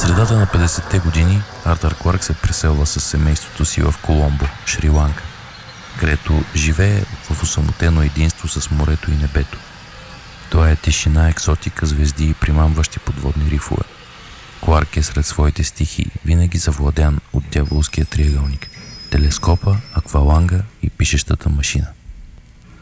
средата на 50-те години Артър Кларк се преселва с семейството си в Коломбо, Шри-Ланка, където живее в осамотено единство с морето и небето. Това е тишина, екзотика, звезди и примамващи подводни рифове. Кларк е сред своите стихи винаги завладян от дяволския триъгълник, телескопа, акваланга и пишещата машина.